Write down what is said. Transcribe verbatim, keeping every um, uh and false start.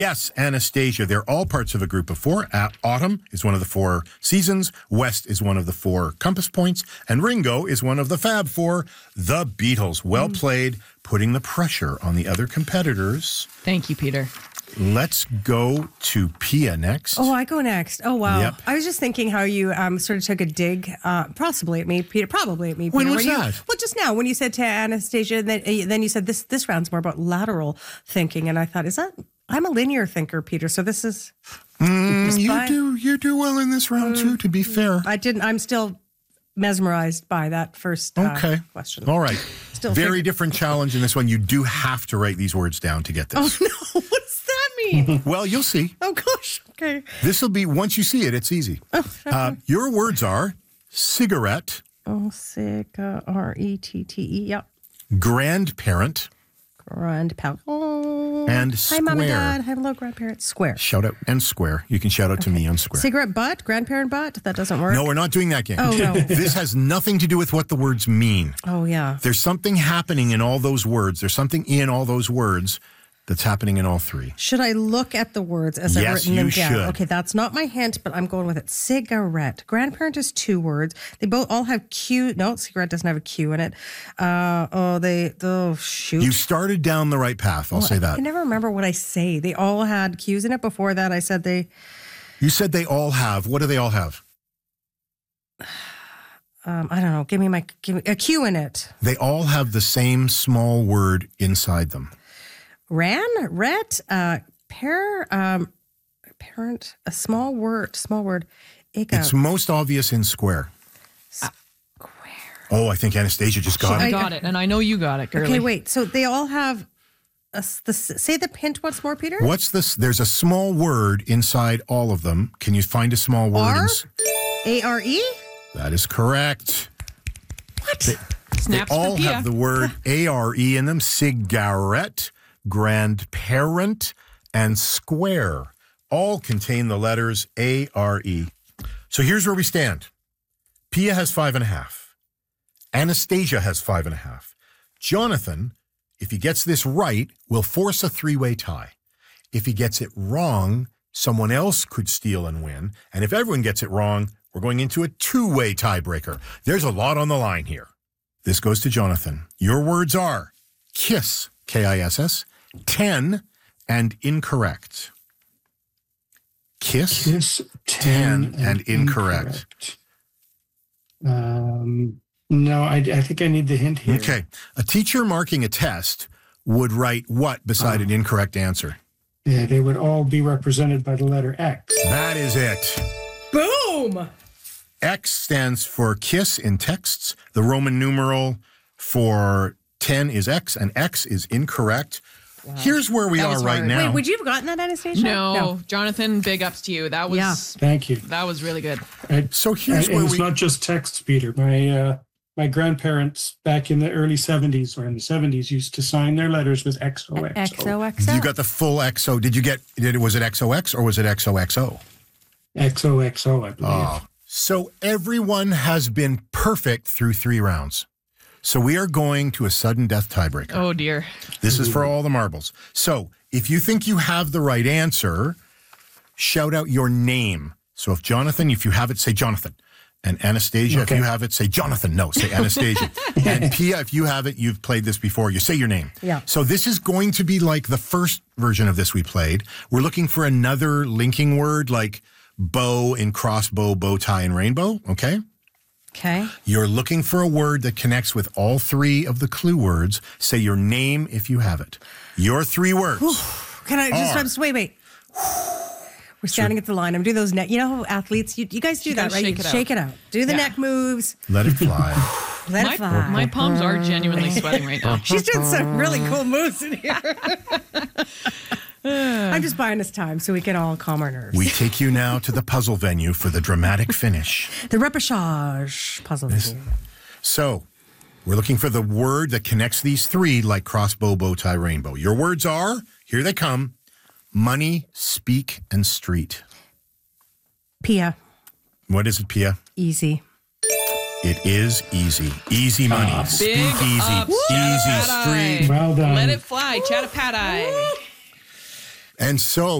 Yes, Anastasia. They're all parts of a group of four. Uh, Autumn is one of the four seasons. West is one of the four compass points. And Ringo is one of the Fab Four, the Beatles. Well mm. played, putting the pressure on the other competitors. Thank you, Peter. Let's go to Pia next. Oh, I go next. Oh, wow. Yep. I was just thinking how you um, sort of took a dig, uh, possibly at me, Peter, probably at me, Peter. When was you, that? Well, just now, when you said to Anastasia, then, uh, then you said this this round's more about lateral thinking. And I thought, is that... I'm a linear thinker, Peter, so this is... Mm, you do you do well in this round, too, to be fair. I didn't... I'm still mesmerized by that first uh, okay. question. All right. Still Very figure- different challenge in this one. You do have to write these words down to get this. Oh, no. What does that mean? Well, you'll see. Oh, gosh. Okay. This will be... Once you see it, it's easy. Oh, okay. uh, your words are cigarette. Oh, sig, uh, R E T T E, yep. Grandparent. Grandparent. Oh. And Hi, square. Mom and Dad. Hi, hello, grandparents. Square. Shout out. And square. You can shout out okay. to me on square. Cigarette butt, grandparent butt? That doesn't work? No, we're not doing that game. Oh, no. This has nothing to do with what the words mean. Oh, yeah. There's something happening in all those words. There's something in all those words that's happening in all three. Should I look at the words as I've yes, written them you down? should. Okay, that's not my hint, but I'm going with it. Cigarette. Grandparent is two words. They both all have Q. No, cigarette doesn't have a Q in it. Uh, oh, they, oh, shoot. You started down the right path. I'll oh, say that. I can never remember what I say. They all had Q's in it. Before that, I said they... You said they all have. What do they all have? Um, I don't know. Give me my... Give me a Q in it. They all have the same small word inside them. Ran, ret, uh, pair, um, parent, a small word, small word. Ego. It's most obvious in square. Square. Oh, I think Anastasia just got I it. got it, and I know you got it, girlie. Okay, wait. So they all have, a, the, say the hint once more, Peter? What's this? There's a small word inside all of them. Can you find a small word? R? In, A R E? that is correct. What? They, Snaps they all for Pia. have the word A R E in them. Cigarette, grandparent, and square all contain the letters A R E. So here's where we stand. Pia has five and a half. Anastasia has five and a half. Jonathan, if he gets this right, will force a three-way tie. If he gets it wrong, someone else could steal and win. And if everyone gets it wrong, we're going into a two-way tiebreaker. There's a lot on the line here. This goes to Jonathan. Your words are kiss, K I S S, ten, and incorrect. Kiss, Kiss ten, ten, and incorrect. incorrect. Um, no, I, I think I need the hint here. Okay. A teacher marking a test would write what beside Oh. an incorrect answer? Yeah, they would all be represented by the letter X. That is it. Boom! X stands for kiss in texts. The Roman numeral for ten is X, and X is incorrect. Wow. Here's where we That are was right hard. now. Wait, would you have gotten that, Anastasia? No, Jonathan, big ups to you. That was Yeah. Thank you. that was really good. I, So here's I, where it's we... not just text, Peter. My uh, my grandparents back in the early seventies or in the seventies used to sign their letters with X O X O. X O X O. You got the full X O. Did you get, did, was it X O X or was it X O X O? X O X O, I believe. Oh. So everyone has been perfect through three rounds. So we are going to a sudden death tiebreaker. Oh, dear. This is for all the marbles. So if you think you have the right answer, shout out your name. So if Jonathan, if you have it, say Jonathan. And Anastasia, Okay. if you have it, say Jonathan. No, say Anastasia. And Pia, if you have it, you've played this before, you say your name. Yeah. So this is going to be like the first version of this we played. We're looking for another linking word like bow in crossbow, bow tie, and rainbow. Okay? Okay. You're looking for a word that connects with all three of the clue words. Say your name if you have it. Your three words. Can I just, Are. I'm just wait, wait. We're standing at the line. I'm doing those neck. You know how athletes, you, you guys do You that, gotta right? shake you it out. shake it out. Do the Yeah. neck moves. Let it fly. Let My, it fly. my palms are genuinely sweating right now. She's doing some really cool moves in here. I'm just buying us time so we can all calm our nerves. We take you now to the puzzle venue for the dramatic finish. the repechage puzzle. game. So, we're looking for the word that connects these three like crossbow, bow tie, rainbow. Your words are, here they come, money, speak, and street. Pia. What is it, Pia? Easy. It is easy. Easy money. Big Speak easy. ups, Easy Chattapatai. street. Well done. Let it fly, Chattapatai. And so